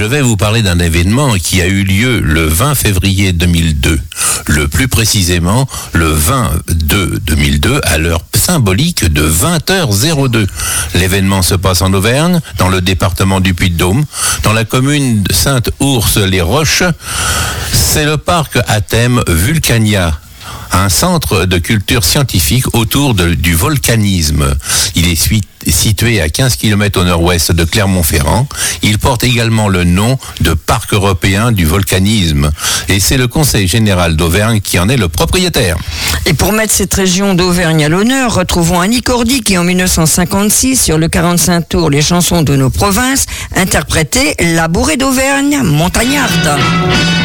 vais vous parler d'un événement qui a eu lieu le 20 février 2002. Le plus précisément, le 22 2002, à l'heure symbolique de 20h02. L'événement se passe en Auvergne, dans le département du Puy-de-Dôme, dans la commune de Sainte-Ourse-les-Roches. C'est le parc à thème Vulcania, un centre de culture scientifique autour du volcanisme. Il est situé à 15 km au nord-ouest de Clermont-Ferrand. Il porte également le nom de Parc européen du volcanisme. Et c'est le Conseil général d'Auvergne qui en est le propriétaire. Et pour mettre cette région d'Auvergne à l'honneur, retrouvons Annie Cordy qui, en 1956, sur le 45 tours Les chansons de nos provinces, interprétait La Bourrée d'Auvergne montagnarde.